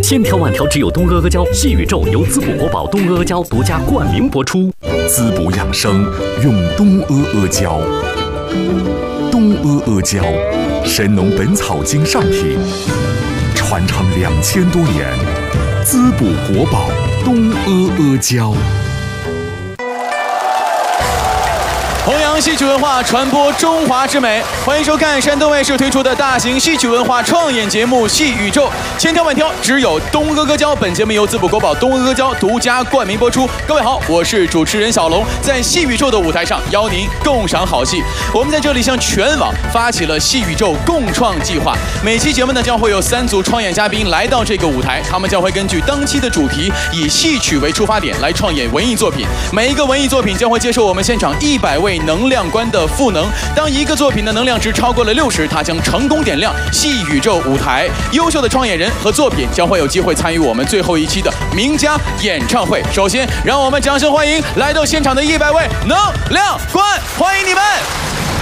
千挑万挑，只有东阿阿胶细宇宙，由滋补国宝东阿阿胶独家冠名播出。 滋补养生用东阿阿胶。东阿阿胶，神农本草经上品，传承2000多年，滋补国宝东阿阿胶。 弘扬戏曲文化，传播中华之美。欢迎收看山东卫视推出的大型戏曲文化创演节目《戏宇宙》，千挑万挑，只有东阿阿胶。本节目由滋补国宝东阿阿胶独家冠名播出。各位好，我是主持人小龙，在戏宇宙的舞台上邀您共赏好戏。我们在这里向全网发起了戏宇宙共创计划，每期节目呢将会有3组创演嘉宾来到这个舞台，他们将会根据当期的主题，以戏曲为出发点来创演文艺作品。每一个文艺作品将会接受我们现场100位能量官的赋能，当一个作品的能量值超过了60，它将成功点亮戏宇宙舞台。优秀的创演人和作品将会有机会参与我们最后一期的名家演唱会。首先，让我们掌声欢迎来到现场的100位能量官，欢迎你们！